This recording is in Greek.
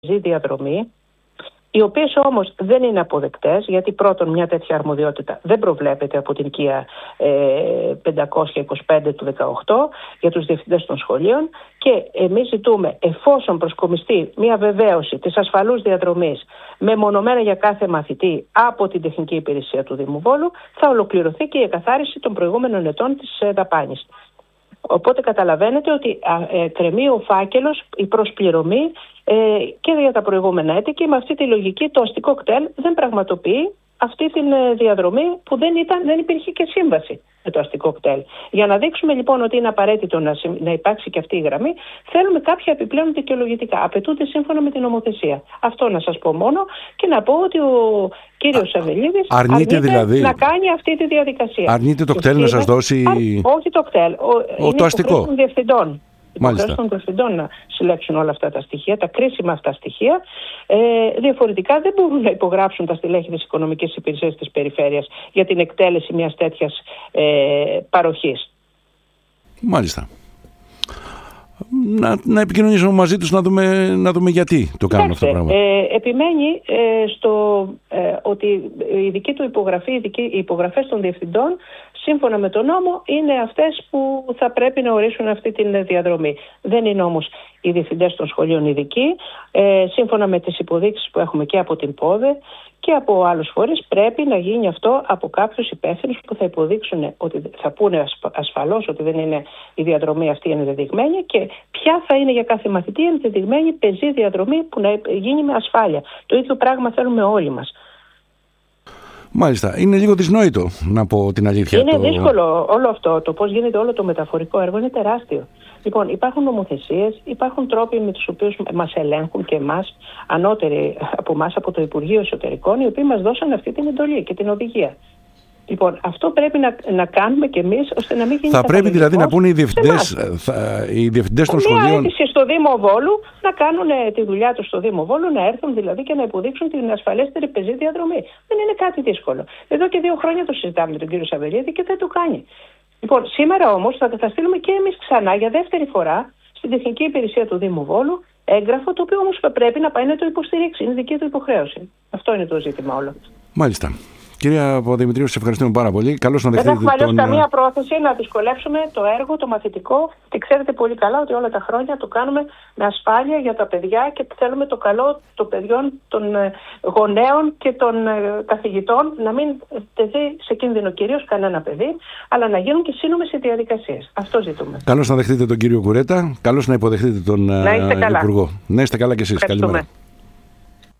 διαδρομή, οι οποίες όμως δεν είναι αποδεκτές, γιατί πρώτον μια τέτοια αρμοδιότητα δεν προβλέπεται από την ΚΙΑ 525 του 2018 για τους διευθυντές των σχολείων, και εμείς ζητούμε, εφόσον προσκομιστεί μια βεβαίωση της ασφαλούς διαδρομής μεμονωμένα για κάθε μαθητή από την τεχνική υπηρεσία του Δήμου Βόλου, θα ολοκληρωθεί και η εκαθάριση των προηγούμενων ετών της δαπάνης. Οπότε καταλαβαίνετε ότι κρεμεί ο φάκελος, η προσπληρωμή και για τα προηγούμενα έτη, και με αυτή τη λογική το αστικό κτέλ δεν πραγματοποιεί αυτή τη διαδρομή που δεν υπήρχε και σύμβαση με το αστικό κτέλ. Για να δείξουμε λοιπόν ότι είναι απαραίτητο να υπάρξει και αυτή η γραμμή, θέλουμε κάποια επιπλέον δικαιολογητικά. Απαιτούνται σύμφωνα με την νομοθεσία. Αυτό να σας πω μόνο, και να πω ότι ο κύριος Σαββελίδης αρνείται δηλαδή να κάνει αυτή τη διαδικασία. Αρνείται το κτέλ να σας δώσει... Όχι το κτέλ, το αστικό. Των διευθυντών. Υποχρέωση των διευθυντών να συλλέξουν όλα αυτά τα στοιχεία, τα κρίσιμα αυτά στοιχεία. Διαφορετικά δεν μπορούν να υπογράψουν τα στελέχη της Οικονομικής Υπηρεσίας της Περιφέρειας για την εκτέλεση μιας τέτοιας παροχής. Μάλιστα. Να επικοινωνήσουμε μαζί τους να δούμε γιατί το κάνουν αυτό το πράγμα. Επιμένει ότι η δική του υπογραφή, οι υπογραφές των διευθυντών σύμφωνα με τον νόμο είναι αυτές που θα πρέπει να ορίσουν αυτή τη διαδρομή. Δεν είναι όμως οι διευθυντές των σχολείων ειδικοί. Σύμφωνα με τις υποδείξεις που έχουμε και από την ΠΟΔΕ και από άλλους φορείς, πρέπει να γίνει αυτό από κάποιους υπεύθυνους που θα υποδείξουν, ότι θα πούνε ασφαλώς ότι δεν είναι η διαδρομή αυτή ενδεδειγμένη, και ποια θα είναι για κάθε μαθητή ενδεδειγμένη πεζή διαδρομή που να γίνει με ασφάλεια. Το ίδιο πράγμα θέλουμε όλοι μας. Μάλιστα. Είναι λίγο δυσνόητο, να πω την αλήθεια. Είναι δύσκολο όλο αυτό. Το πώς γίνεται όλο το μεταφορικό έργο είναι τεράστιο. Λοιπόν, υπάρχουν νομοθεσίες, υπάρχουν τρόποι με τους οποίους μας ελέγχουν και εμάς, ανώτεροι από εμάς, από το Υπουργείο Εσωτερικών, οι οποίοι μας δώσαν αυτή την εντολή και την οδηγία. Λοιπόν, αυτό πρέπει να κάνουμε κι εμείς, ώστε να μην γίνει. Θα πρέπει δηλαδή να πούνε οι διευθυντές των σχολείων. Μια αίτηση στο Δήμο Βόλου να κάνουν τη δουλειά τους στο Δήμο Βόλου, να έρθουν δηλαδή και να υποδείξουν την ασφαλέστερη πεζή διαδρομή. Δεν είναι κάτι δύσκολο. Εδώ και 2 χρόνια το συζητάμε με τον κύριο Σαββελίδη και δεν το κάνει. Λοιπόν, σήμερα όμως θα στείλουμε και εμείς ξανά για δεύτερη φορά στην Τεχνική Υπηρεσία του Δήμου Βόλου έγγραφο, το οποίο όμως πρέπει να πάει να το υποστηρίξει. Είναι δική του υποχρέωση. Αυτό είναι το ζήτημα όλο. Μάλιστα. Κυρία Παπαδημητρίου, σας ευχαριστούμε πάρα πολύ. Καλώς να δεχτείτε. Δεν έχουμε αλλιώς καμία πρόθεση να δυσκολέψουμε το έργο, το μαθητικό, και ξέρετε πολύ καλά ότι όλα τα χρόνια το κάνουμε με ασφάλεια για τα παιδιά και θέλουμε το καλό των παιδιών, των γονέων και των καθηγητών, να μην τεθεί σε κίνδυνο κυρίως κανένα παιδί, αλλά να γίνουν και σύνομες οι διαδικασίες. Αυτό ζητούμε. Καλώς να δεχτείτε τον κύριο Κουρέτα, καλώς να υποδεχτείτε τον Υπουργό. Να είστε καλά κι εσείς. Καλημέρα.